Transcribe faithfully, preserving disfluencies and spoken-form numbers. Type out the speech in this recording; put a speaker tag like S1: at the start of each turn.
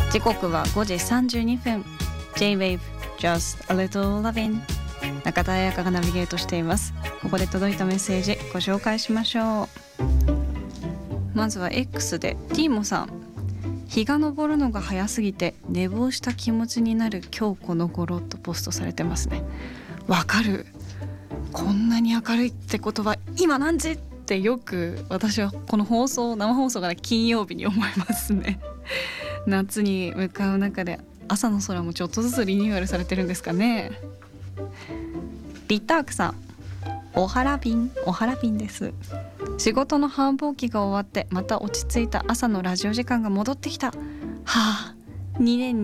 S1: 時刻はごじさんじゅうにふん。 J-Wave Just a Little Lovin'、 中田彩香がナビゲートしています。ここで届いたメッセージご紹介しましょう。まずは X でティーモさん、日が昇るのが早すぎて寝坊した気持ちになる今日この頃とポストされてますね。わかる。こんなに明るいってことは今何時ってよく私はこの放送生放送から金曜日に思いますね。夏に向かう中で朝の空もちょっとずつリニューアルされてるんですかね。リッタークさん、おはらびんおはらびんです。仕事の繁忙期が終わってまた落ち着いた朝のラジオ時間が戻ってきた。はあ、にねん